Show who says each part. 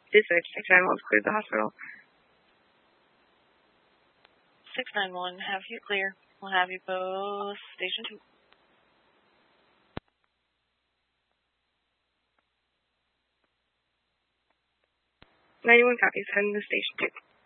Speaker 1: Dispatch 691 has cleared the hospital.
Speaker 2: 691, have you clear. We'll have you post station 2.
Speaker 1: 91 copies, heading to station 2.